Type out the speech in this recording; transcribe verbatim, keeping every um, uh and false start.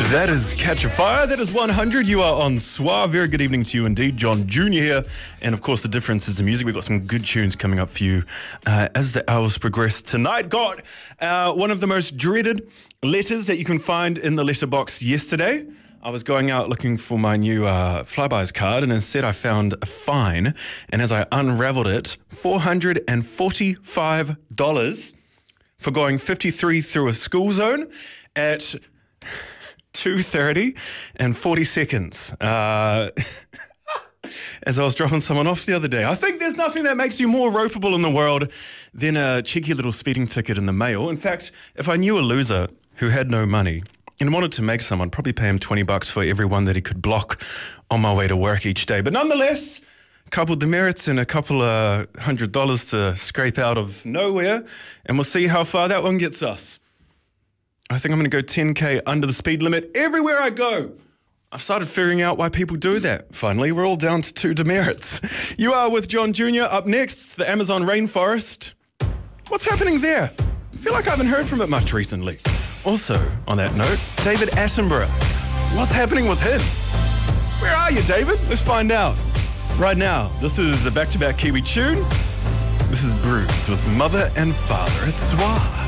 That is Catch a Fire. That is one hundred. You are on S W A. Very good evening to you indeed. John Junior here. And of course, the difference is the music. We've got some good tunes coming up for you uh, as the hours progress tonight. Got uh, one of the most dreaded letters that you can find in the letterbox yesterday. I was going out looking for my new uh, Flybuys card, and instead I found a fine. And as I unraveled it, four hundred forty-five dollars for going fifty-three through a school zone at two thirty and forty seconds. Uh, as I was dropping someone off the other day. I think there's nothing that makes you more ropeable in the world than a cheeky little speeding ticket in the mail. In fact, if I knew a loser who had no money and wanted to make some, I'd probably pay him twenty bucks for every one that he could block on my way to work each day. But nonetheless, a couple of demerits and a couple of hundred dollars to scrape out of nowhere, and we'll see how far that one gets us. I think I'm going to go ten K under the speed limit everywhere I go. I've started figuring out why people do that. Finally, we're all down to two demerits. You are with John Junior Up next, the Amazon rainforest. What's happening there? I feel like I haven't heard from it much recently. Also, on that note, David Attenborough. What's happening with him? Where are you, David? Let's find out. Right now, this is a back-to-back Kiwi tune. This is Bruce with Mother and Father at S W A.